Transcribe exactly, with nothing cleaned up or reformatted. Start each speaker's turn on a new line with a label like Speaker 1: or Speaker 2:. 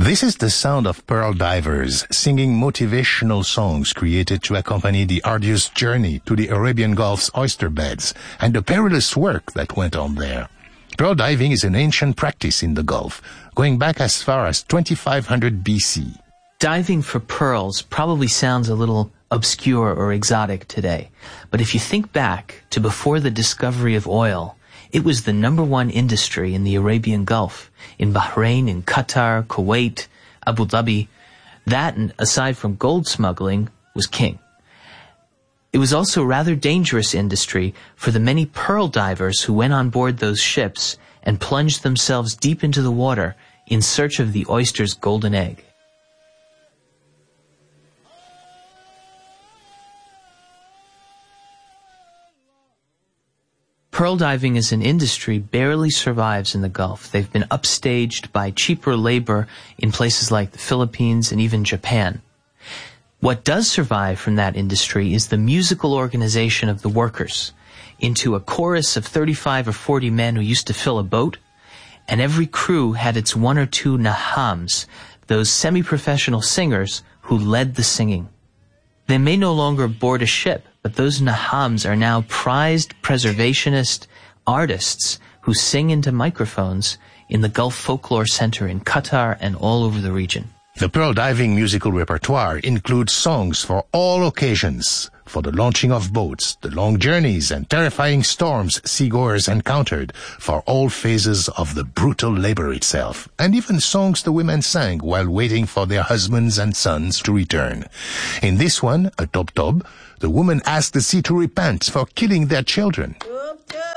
Speaker 1: This is the sound of pearl divers singing motivational songs created to accompany the arduous journey to the Arabian Gulf's oyster beds and the perilous work that went on there. Pearl diving is an ancient practice in the Gulf, going back as far as twenty-five hundred B C.
Speaker 2: Diving for pearls probably sounds a little obscure or exotic today, but if you think back to before the discovery of oil, it was the number one industry in the Arabian Gulf, in Bahrain, in Qatar, Kuwait, Abu Dhabi. That, and aside from gold smuggling, was king. It was also a rather dangerous industry for the many pearl divers who went on board those ships and plunged themselves deep into the water in search of the oyster's golden egg. Pearl diving as an industry barely survives in the Gulf. They've been upstaged by cheaper labor in places like the Philippines and even Japan. What does survive from that industry is the musical organization of the workers into a chorus of thirty-five or forty men who used to fill a boat, and every crew had its one or two nahams, those semi-professional singers who led the singing. They may no longer board a ship, but those nahams are now prized preservationist artists who sing into microphones in the Gulf Folklore Center in Qatar and all over the region.
Speaker 1: The pearl diving musical repertoire includes songs for all occasions, for the launching of boats, the long journeys and terrifying storms seagoers encountered, for all phases of the brutal labor itself, and even songs the women sang while waiting for their husbands and sons to return. In this one, a tob tob, the women asked the sea to repent for killing their children.